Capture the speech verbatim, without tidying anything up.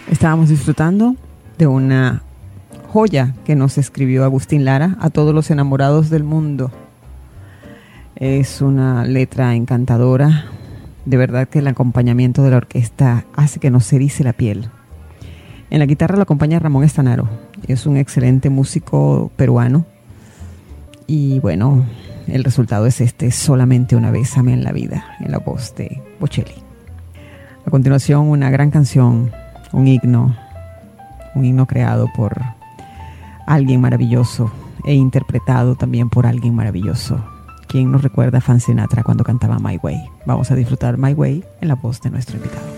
Estábamos disfrutando de una joya que nos escribió Agustín Lara a todos los enamorados del mundo. Es una letra encantadora. De verdad que el acompañamiento de la orquesta hace que nos erice la piel. En la guitarra lo acompaña Ramón Estanaro. Es un excelente músico peruano. Y bueno, el resultado es este: Solamente una vez amé en la vida, en la voz de Bocelli. A continuación, una gran canción, un himno, un himno creado por alguien maravilloso e interpretado también por alguien maravilloso. ¿Quién nos recuerda a Frank Sinatra cuando cantaba My Way? Vamos a disfrutar My Way en la voz de nuestro invitado.